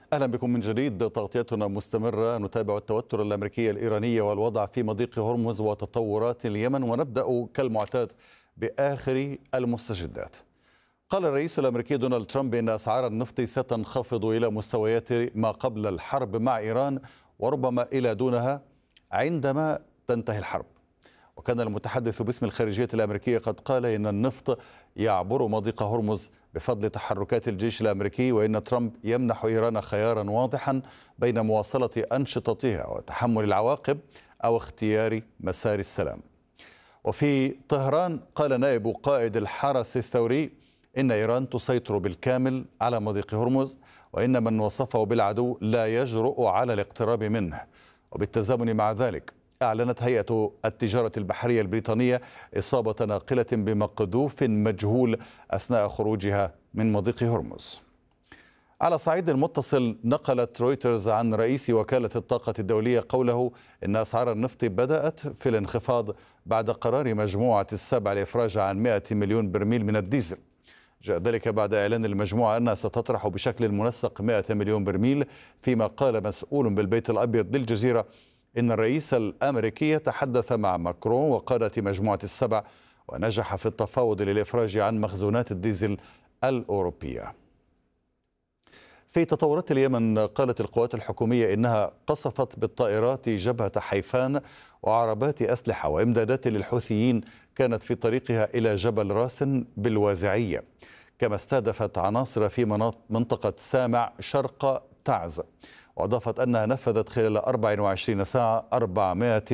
أهلا بكم من جديد. تغطيتنا مستمرة، نتابع التوتر الأمريكي الإيراني والوضع في مضيق هرمز وتطورات اليمن، ونبدأ كالمعتاد بآخر المستجدات. قال الرئيس الأمريكي دونالد ترامب إن أسعار النفط ستنخفض إلى مستويات ما قبل الحرب مع إيران، وربما إلى دونها عندما تنتهي الحرب. وكان المتحدث باسم الخارجية الأمريكية قد قال إن النفط يعبر مضيق هرمز بفضل تحركات الجيش الأمريكي، وإن ترامب يمنح إيران خيارا واضحا بين مواصلة أنشطتها وتحمل العواقب أو اختيار مسار السلام. وفي طهران قال نائب قائد الحرس الثوري إن إيران تسيطر بالكامل على مضيق هرمز، وإن من وصفه بالعدو لا يجرؤ على الاقتراب منه. وبالتزامن مع ذلك أعلنت هيئة التجارة البحرية البريطانية إصابة ناقلة بمقذوف مجهول أثناء خروجها من مضيق هرمز. على صعيد متصل، نقلت رويترز عن رئيس وكالة الطاقة الدولية قوله إن أسعار النفط بدأت في الانخفاض بعد قرار مجموعة السبع الإفراج عن 100 مليون برميل من الديزل. جاء ذلك بعد إعلان المجموعة أنها ستطرح بشكل منسق 100 مليون برميل، فيما قال مسؤول بالبيت الأبيض للجزيرة إن الرئيس الأمريكي تحدث مع ماكرون وقادة مجموعة السبع، ونجح في التفاوض للإفراج عن مخزونات الديزل الأوروبية. في تطورات اليمن، قالت القوات الحكومية إنها قصفت بالطائرات جبهة حيفان وعربات أسلحة وإمدادات للحوثيين كانت في طريقها إلى جبل راس بالوازعية، كما استهدفت عناصر في منطقة سامع شرق تعز. وأضافت أنها نفذت خلال 24 ساعة 400